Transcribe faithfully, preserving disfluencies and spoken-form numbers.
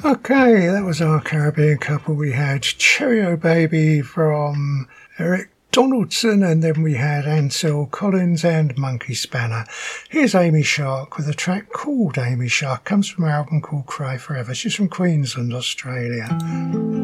Okay, that was our Caribbean couple. We had Cheerio Baby from Eric Donaldson, and then we had Ansel Collins and Monkey Spanner. Here's Amy Shark with a track called Amy Shark. Comes from an album called Cry Forever. She's from Queensland, Australia.